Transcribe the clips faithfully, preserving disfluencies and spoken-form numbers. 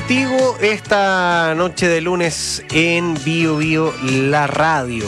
contigo esta noche de lunes en Bio Bio, la radio.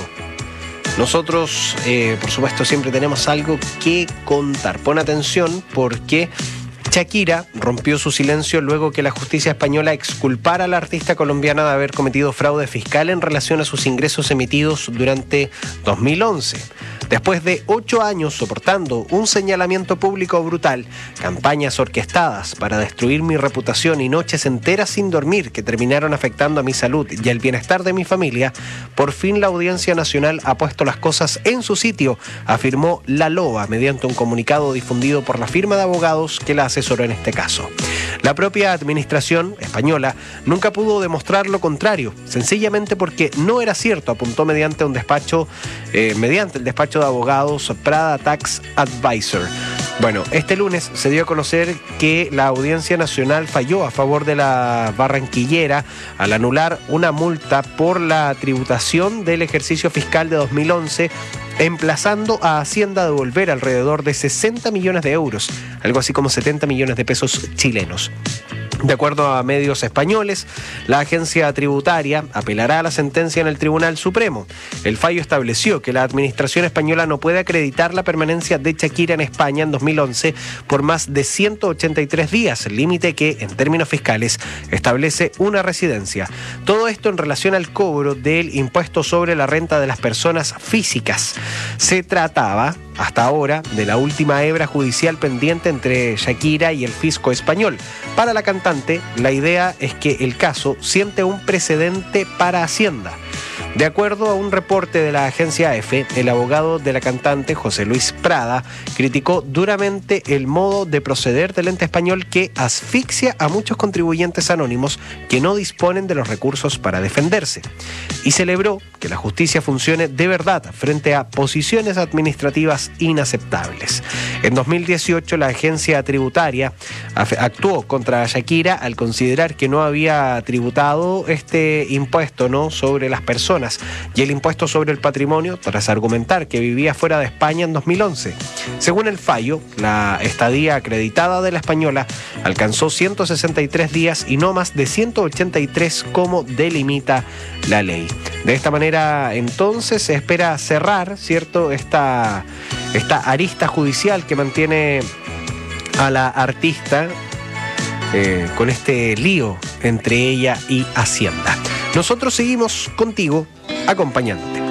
Nosotros, eh, por supuesto, siempre tenemos algo que contar. Pon atención porque Shakira rompió su silencio luego que la justicia española exculpara a la artista colombiana de haber cometido fraude fiscal en relación a sus ingresos emitidos durante dos mil once. Después de ocho años soportando un señalamiento público brutal, campañas orquestadas para destruir mi reputación y noches enteras sin dormir que terminaron afectando a mi salud y el bienestar de mi familia, por fin la Audiencia Nacional ha puesto las cosas en su sitio, afirmó La Loba mediante un comunicado difundido por la firma de abogados que la asesoró en este caso. La propia administración española nunca pudo demostrar lo contrario, sencillamente porque no era cierto, apuntó mediante un despacho, eh, mediante el despacho de abogados Prada Tax Advisor. Bueno, este lunes se dio a conocer que la Audiencia Nacional falló a favor de la barranquillera al anular una multa por la tributación del ejercicio fiscal de dos mil once, emplazando a Hacienda a devolver alrededor de sesenta millones de euros, algo así como setenta millones de pesos chilenos. De acuerdo a medios españoles, la agencia tributaria apelará a la sentencia en el Tribunal Supremo. El fallo estableció que la administración española no puede acreditar la permanencia de Shakira en España en dos mil once por más de ciento ochenta y tres días, límite que, en términos fiscales, establece una residencia. Todo esto en relación al cobro del impuesto sobre la renta de las personas físicas. Se trataba, hasta ahora, de la última hebra judicial pendiente entre Shakira y el fisco español. Para la cantante, la idea es que el caso siente un precedente para Hacienda. De acuerdo a un reporte de la agencia E F E, el abogado de la cantante, José Luis Prada, criticó duramente el modo de proceder del ente español que asfixia a muchos contribuyentes anónimos que no disponen de los recursos para defenderse. Y celebró que la justicia funcione de verdad frente a posiciones administrativas inaceptables. En dos mil dieciocho, la agencia tributaria actuó contra Shakira al considerar que no había tributado este impuesto, ¿no?, sobre las personas y el impuesto sobre el patrimonio, tras argumentar que vivía fuera de España en dos mil once. Según el fallo, la estadía acreditada de la española alcanzó ciento sesenta y tres días y no más de ciento ochenta y tres como delimita la ley. De esta manera, entonces, se espera cerrar, ¿cierto?, esta, esta arista judicial que mantiene a la artista eh, con este lío entre ella y Hacienda. Nosotros seguimos contigo, acompañándote.